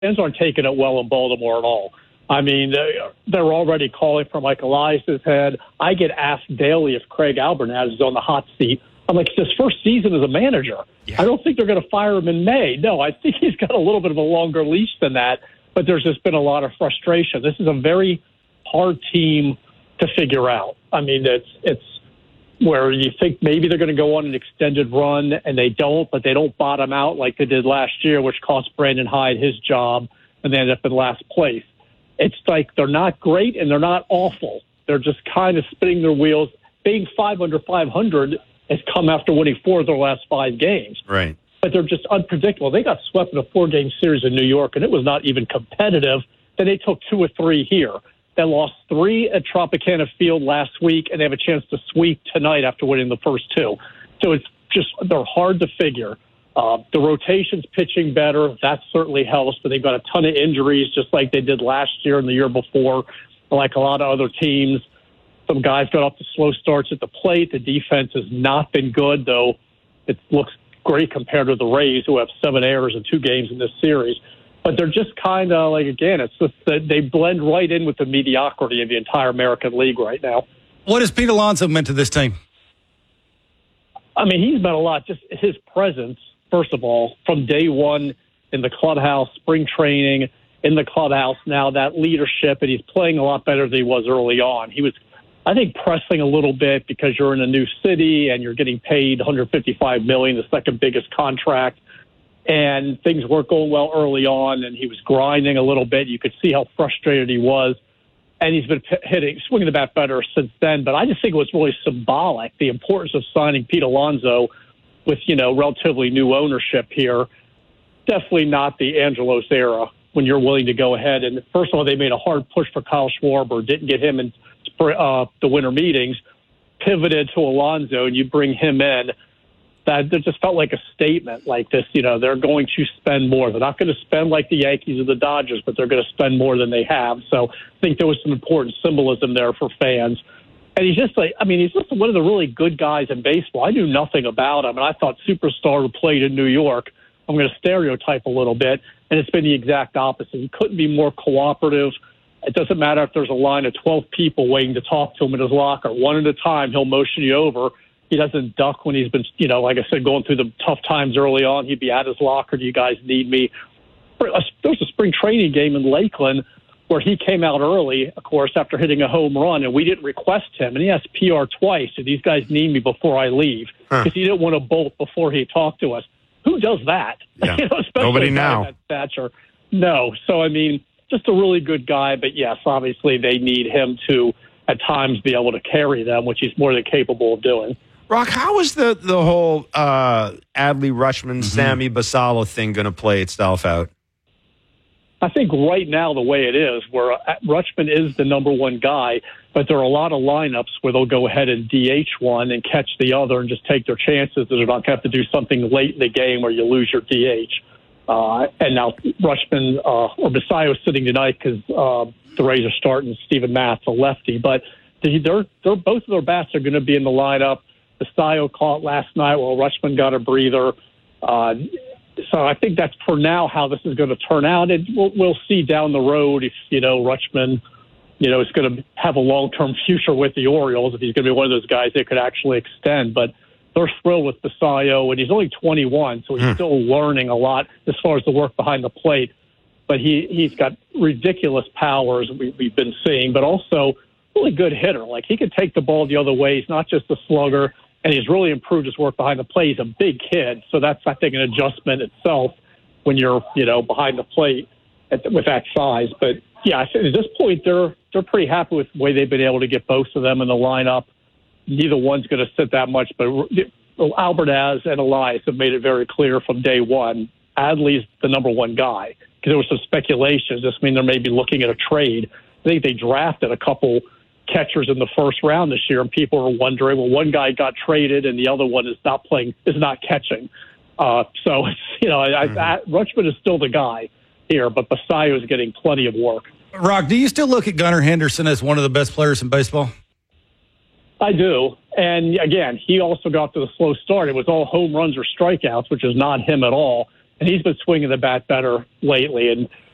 fans aren't taking it well in Baltimore at all. I mean, they're already calling for Mike Elias's head. I get asked daily if Craig Albertaz is on the hot seat. I'm like, it's his first season as a manager. Yeah. I don't think they're going to fire him in May. No, I think he's got a little bit of a longer leash than that, but there's just been a lot of frustration. This is a very hard team to figure out. I mean, it's where you think maybe they're going to go on an extended run, and they don't, but they don't bottom out like they did last year, which cost Brandon Hyde his job, and they ended up in last place. It's like they're not great and they're not awful. They're just kind of spinning their wheels. Being 5 under 500 has come after winning 4 of their last 5 games. Right. But they're just unpredictable. They got swept in a 4-game series in New York, and it was not even competitive. Then they took 2 or 3 here. They lost 3 at Tropicana Field last week, and they have a chance to sweep tonight after winning the first 2. So it's just they're hard to figure. The rotation's pitching better. That certainly helps, but they've got a ton of injuries just like they did last year and the year before, like a lot of other teams. Some guys got off to slow starts at the plate. The defense has not been good, though it looks great compared to the Rays, who have 7 errors in 2 games in this series. But they're just kind of like, again, it's just that they blend right in with the mediocrity of the entire American League right now. What has Pete Alonso meant to this team? I mean, he's meant a lot. Just his presence, first of all, from day one in the clubhouse, spring training, in the clubhouse now, that leadership, and he's playing a lot better than he was early on. He was, I think, pressing a little bit because you're in a new city and you're getting paid $155 million, the second biggest contract, and things weren't going well early on, and he was grinding a little bit. You could see how frustrated he was, and he's been swinging the bat better since then. But I just think it was really symbolic, the importance of signing Pete Alonso with, relatively new ownership here. Definitely not the Angelos era when you're willing to go ahead. And first of all, they made a hard push for Kyle Schwarber, didn't get him in the winter meetings, pivoted to Alonso, and you bring him in. That just felt like a statement like this. They're going to spend more. They're not going to spend like the Yankees or the Dodgers, but they're going to spend more than they have. So I think there was some important symbolism there for fans. And he's just he's just one of the really good guys in baseball. I knew nothing about him, and I thought superstar who played in New York. I'm going to stereotype a little bit, and it's been the exact opposite. He couldn't be more cooperative. It doesn't matter if there's a line of 12 people waiting to talk to him in his locker. One at a time, he'll motion you over. He doesn't duck when he's been, like I said, going through the tough times early on. He'd be at his locker. Do you guys need me? There was a spring training game in Lakeland where he came out early, of course, after hitting a home run, and we didn't request him. And he asked PR twice, do these guys need me before I leave? Because he didn't want to bolt before he talked to us. Who does that? Yeah. Nobody now. That stature. No. So, just a really good guy. But, yes, obviously they need him to, at times, be able to carry them, which he's more than capable of doing. Rock, how is the whole Adley Rutschman, Sammy Basallo thing going to play itself out? I think right now the way it is, where Rutschman is the number one guy, but there are a lot of lineups where they'll go ahead and DH one and catch the other and just take their chances. They're not going to have to do something late in the game where you lose your DH. And now Rutschman or Basallo is sitting tonight because the Rays are starting Steven Matz, a lefty. But they're both of their bats are going to be in the lineup. Basallo caught last night while Rutschman got a breather. So I think that's for now how this is going to turn out. And we'll see down the road if, Rutschman, is going to have a long-term future with the Orioles, if he's going to be one of those guys that could actually extend. But they're thrilled with Basallo, and he's only 21, so he's still learning a lot as far as the work behind the plate. But he's got ridiculous powers we've been seeing, but also really good hitter. Like, he can take the ball the other way. He's not just a slugger. And he's really improved his work behind the plate. He's a big kid, so that's, I think, an adjustment itself when you're, behind the plate with that size. But, yeah, at this point, they're pretty happy with the way they've been able to get both of them in the lineup. Neither one's going to sit that much, but Albertaz and Elias have made it very clear from day one. Adley's the number one guy. Because there was some speculation. Does this mean they may be looking at a trade? I think they drafted a couple catchers in the first round this year, and people are wondering, well, one guy got traded and the other one is not catching. So it's, Rutschman is still the guy here, but Basallo is getting plenty of work. Rock, do you still look at Gunnar Henderson as one of the best players in baseball? I do. And again, he also got to the slow start. It was all home runs or strikeouts, which is not him at all. And he's been swinging the bat better lately. And